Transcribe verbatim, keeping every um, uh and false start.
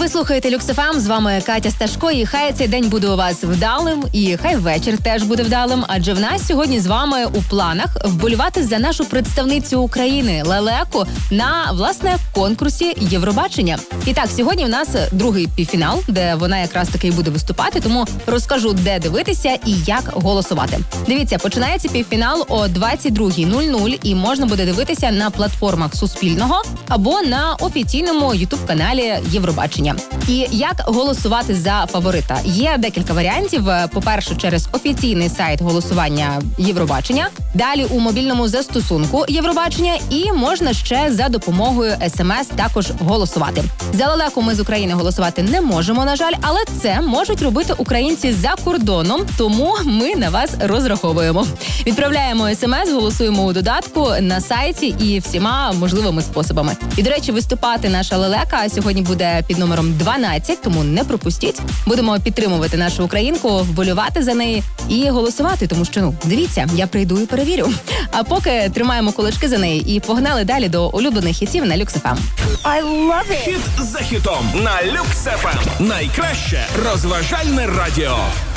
Ви слухаєте Люкс еф ем, з вами Катя Сташко, і хай цей день буде у вас вдалим, і хай вечір теж буде вдалим, адже в нас сьогодні з вами у планах вболівати за нашу представницю України Лелеку на, власне, конкурсі Євробачення. І так, сьогодні у нас другий півфінал, де вона якраз таки буде виступати, тому розкажу, де дивитися і як голосувати. Дивіться, починається півфінал о двадцять друга нуль нуль, і можна буде дивитися на платформах Суспільного або на офіційному ютуб-каналі Євробачення. І як голосувати за фаворита? Є декілька варіантів. По-перше, через офіційний сайт голосування Євробачення, далі у мобільному застосунку Євробачення, і можна ще за допомогою смс також голосувати. За Лелеку ми з України голосувати не можемо, на жаль, але це можуть робити українці за кордоном, тому ми на вас розраховуємо. Відправляємо смс, голосуємо у додатку, на сайті і всіма можливими способами. І, до речі, виступати наша Лелека сьогодні буде під номером дванадцять, тому не пропустіть. Будемо підтримувати нашу українку, вболювати за неї і голосувати, тому що, ну, дивіться, я прийду і перевірю. А поки тримаємо кулачки за неї і погнали далі до улюблених хітів на Люкс еф ем. I love it! Хіт за хітом на Люкс еф ем. Найкраще розважальне радіо.